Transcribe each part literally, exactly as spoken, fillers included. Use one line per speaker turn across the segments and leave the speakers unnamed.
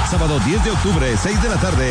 Sábado diez de octubre, seis de la tarde.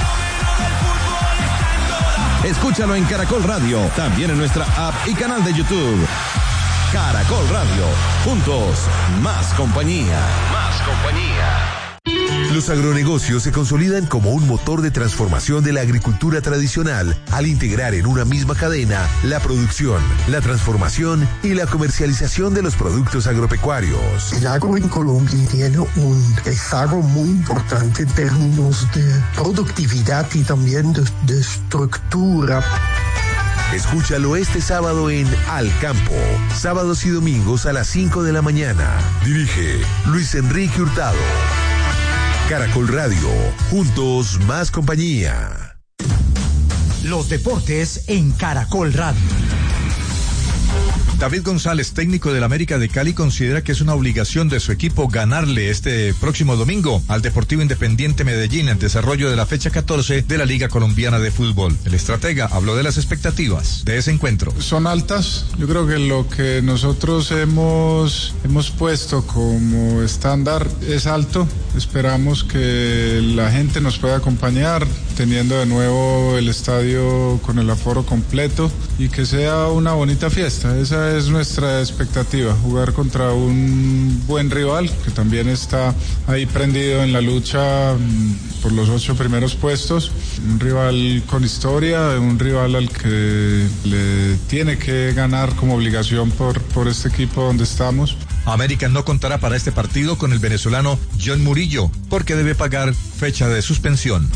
Escúchalo en Caracol Radio, también en nuestra app y canal de YouTube. Caracol Radio, juntos, más compañía. Más compañía.
Los agronegocios se consolidan como un motor de transformación de la agricultura tradicional al integrar en una misma cadena la producción, la transformación y la comercialización de los productos agropecuarios.
El agro en Colombia tiene un rezago muy importante en términos de productividad y también de, de estructura.
Escúchalo este sábado en Al Campo, sábados y domingos a las cinco de la mañana. Dirige Luis Enrique Hurtado. Caracol Radio, juntos más compañía.
Los deportes en Caracol Radio.
David González, técnico del América de Cali, considera que es una obligación de su equipo ganarle este próximo domingo al Deportivo Independiente Medellín en desarrollo de la fecha catorce de la Liga Colombiana de Fútbol. El estratega habló de las expectativas de ese encuentro.
Son altas. Yo creo que lo que nosotros hemos, hemos puesto como estándar es alto. Esperamos que la gente nos pueda acompañar, teniendo de nuevo el estadio con el aforo completo y que sea una bonita fiesta. Esa es nuestra expectativa, jugar contra un buen rival que también está ahí prendido en la lucha por los ocho primeros puestos, un rival con historia, un rival al que le tiene que ganar como obligación por, por este equipo donde estamos.
América no contará para este partido con el venezolano John Murillo porque debe pagar fecha de suspensión.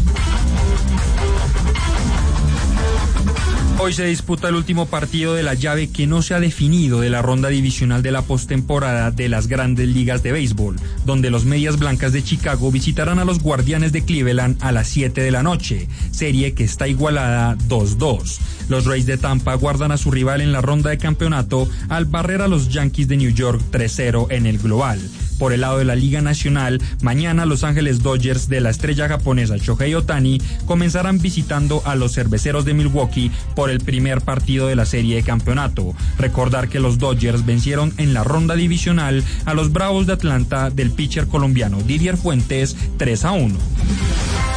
Hoy se disputa el último partido de la llave que no se ha definido de la ronda divisional de la postemporada de las Grandes Ligas de Béisbol, donde los Medias Blancas de Chicago visitarán a los Guardianes de Cleveland a las siete de la noche, serie que está igualada dos dos. Los Rays de Tampa guardan a su rival en la ronda de campeonato al barrer a los Yankees de New York tres cero en el global. Por el lado de la Liga Nacional, mañana Los Ángeles Dodgers de la estrella japonesa Shohei Ohtani comenzarán visitando a los Cerveceros de Milwaukee por el primer partido de la serie de campeonato. Recordar que los Dodgers vencieron en la ronda divisional a los Bravos de Atlanta del pitcher colombiano Didier Fuentes tres a uno.